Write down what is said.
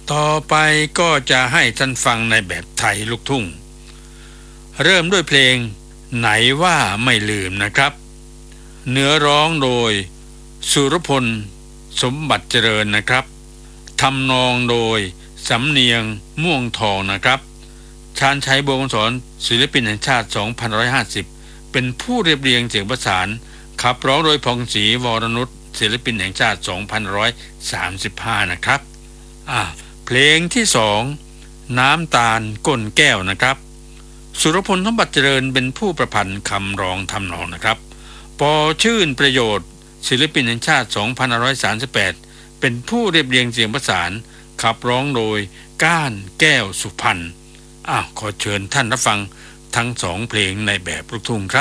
ต่อไปก็จะให้ท่านฟังในแบบไทยลูกทุ่งเริ่มด้วยเพลงไหนว่าไม่ลืมนะครับเนื้อร้องโดยสุรพลสมบัติเจริญนะครับทำนองโดยสำเนียงม่วงทองนะครับชาญชัยบัวคำสอนศิลปินแห่งชาติ2550เป็นผู้เรียบเรียงเสียงประสานขับร้องโดยพงศรีวรนุชศิลปินแห่งชาติ2535นะครับเพลงที่2น้ำตาลก้นแก้วนะครับสุรพลสมบัติเจริญเป็นผู้ประพันธ์คำร้องทำนองนะครับปอชื่นประโยชน์ศิลปินแห่งชาติ2538เป็นผู้เรียบเรียงเสียงประสานขับร้องโดยก้านแก้วสุพรรณขอเชิญท่านรับฟังทั้ง2เพลงในแบบลูกทุ่งครับ